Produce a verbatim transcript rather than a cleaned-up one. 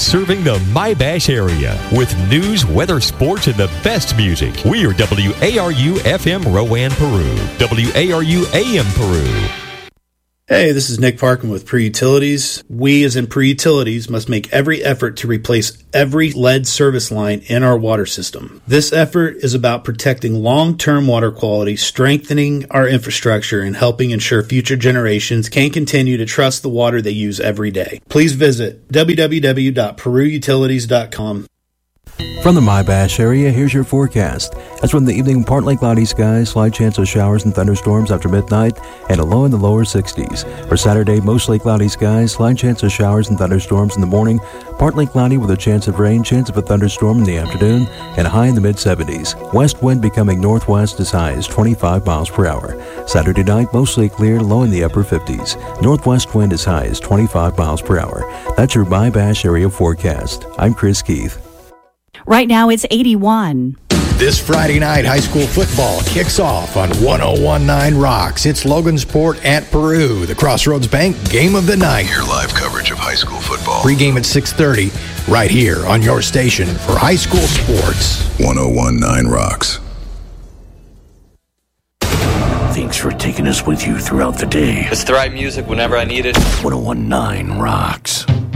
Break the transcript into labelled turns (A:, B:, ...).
A: serving the My-Bash area with news, weather, sports, and the best music. We are W A R U F M Rowan, Peru. W A R U A M Peru.
B: Hey, this is Nick Parkin with Pre-Utilities. We, as in Pre-Utilities, must make every effort to replace every lead service line in our water system. This effort is about protecting long-term water quality, strengthening our infrastructure, and helping ensure future generations can continue to trust the water they use every day. Please visit w w w dot peru utilities dot com.
C: From the My-Bash area, here's your forecast. As from the evening, partly cloudy skies, slight chance of showers and thunderstorms after midnight, and a low in the lower sixties. For Saturday, mostly cloudy skies, slight chance of showers and thunderstorms in the morning, partly cloudy with a chance of rain, chance of a thunderstorm in the afternoon, and a high in the mid-seventies. West wind becoming northwest as high as twenty-five miles per hour. Saturday night, mostly clear, low in the upper fifties. Northwest wind as high as twenty-five miles per hour. That's your My-Bash area forecast. I'm Chris Keith.
D: Right now it's eighty-one.
E: This Friday night, high school football kicks off on one oh one point nine Rocks. It's Logansport at Peru, the Crossroads Bank Game of the Night.
F: Your live coverage of high school football.
E: Pre-game at six thirty, right here on your station for high school sports.
F: one oh one point nine Rocks.
G: Thanks for taking us with you throughout the day.
H: It's the right music whenever I need it.
G: one oh one point nine Rocks.